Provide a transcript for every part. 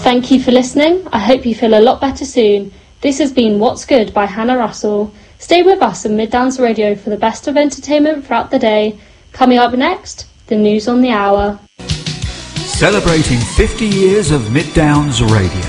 Thank you for listening. I hope you feel a lot better soon. This has been What's Good by Hannah Russell. Stay with us on Mid Downs Radio for the best of entertainment throughout the day. Coming up next, the news on the hour. Celebrating 50 years of Mid Downs Radio.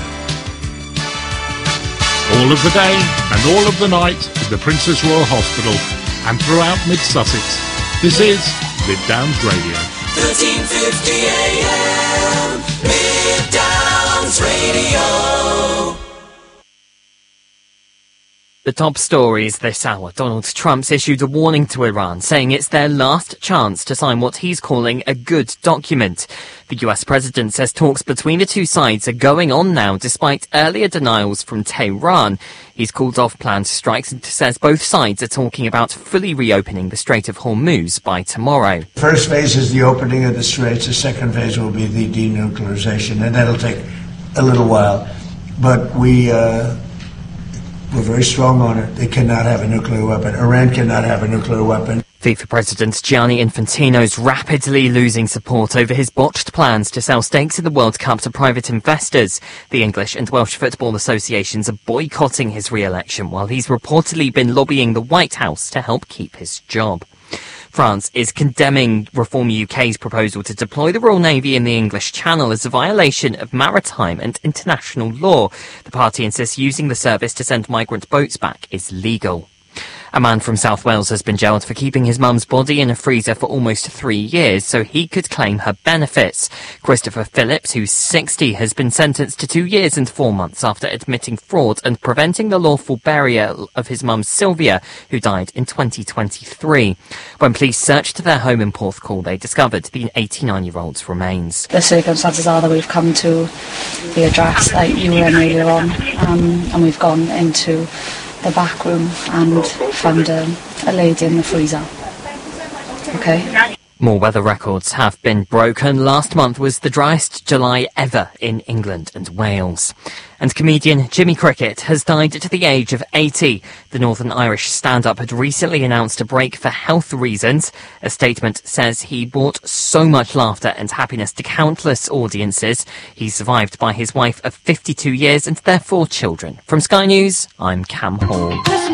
All of the day and all of the night at the Princess Royal Hospital and throughout Mid-Sussex. This is Mid Downs Radio. 1350 AM, Mid Downs Radio. The top stories this hour. Donald Trump's issued a warning to Iran, saying it's their last chance to sign what he's calling a good document. The US president says talks between the two sides are going on now, despite earlier denials from Tehran. He's called off planned strikes and says both sides are talking about fully reopening the Strait of Hormuz by tomorrow. First phase is the opening of the straits. The second phase will be the denuclearization, and that'll take a little while. But we're very strong on it. They cannot have a nuclear weapon. Iran cannot have a nuclear weapon. FIFA President Gianni Infantino's rapidly losing support over his botched plans to sell stakes in the World Cup to private investors. The English and Welsh football associations are boycotting his re-election, while he's reportedly been lobbying the White House to help keep his job. France is condemning Reform UK's proposal to deploy the Royal Navy in the English Channel as a violation of maritime and international law. The party insists using the service to send migrant boats back is legal. A man from South Wales has been jailed for keeping his mum's body in a freezer for almost 3 years so he could claim her benefits. Christopher Phillips, who's 60, has been sentenced to 2 years and 4 months after admitting fraud and preventing the lawful burial of his mum Sylvia, who died in 2023. When police searched their home in Porthcawl, they discovered the 89-year-old's remains. The circumstances are that we've come to the address that you were in earlier on, and we've gone into the back room and found a lady in the freezer. Okay. More weather records have been broken. Last month was the driest July ever in England and Wales. And comedian Jimmy Cricket has died at the age of 80. The Northern Irish stand-up had recently announced a break for health reasons. A statement says he brought so much laughter and happiness to countless audiences. He's survived by his wife of 52 years and their 4 children. From Sky News, I'm Cam Hall.